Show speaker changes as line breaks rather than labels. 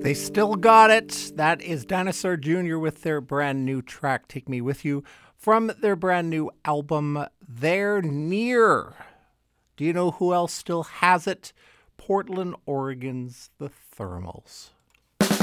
They still got it. That is Dinosaur Jr. with their brand new track, Take Me With You, from their brand new album, They're Near. Do you know who else still has it? Portland, Oregon's The Thermals.